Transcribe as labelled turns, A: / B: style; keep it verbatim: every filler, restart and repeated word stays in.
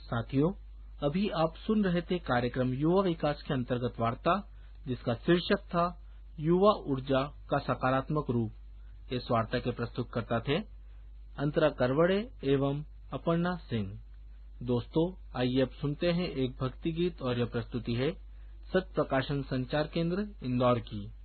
A: साथियों, अभी आप सुन रहे थे कार्यक्रम युवा विकास के अंतर्गत वार्ता, जिसका शीर्षक था युवा ऊर्जा का सकारात्मक रूप। इस वार्ता के प्रस्तुतकर्ता थे अंतरा करवड़े एवं अपर्णा सिंह। दोस्तों, आइए अब सुनते हैं एक भक्ति गीत और यह प्रस्तुति है सत्य प्रकाशन संचार केंद्र इंदौर की।